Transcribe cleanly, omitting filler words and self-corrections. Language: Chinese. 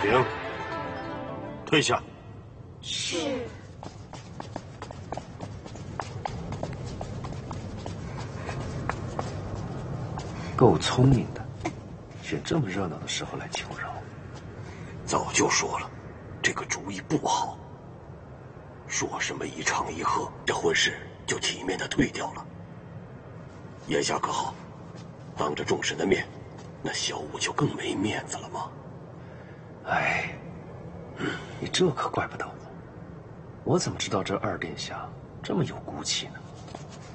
请退下。 是。 够聪明的，选这么热闹的时候来求饶。 早就说了，这个主意不好。说什么一唱一和，这婚事就体面的退掉了。眼下可好，当着众神的面，那小五就更没面子了吗？ 哎，你这可怪不得我，我怎么知道这二殿下这么有骨气呢？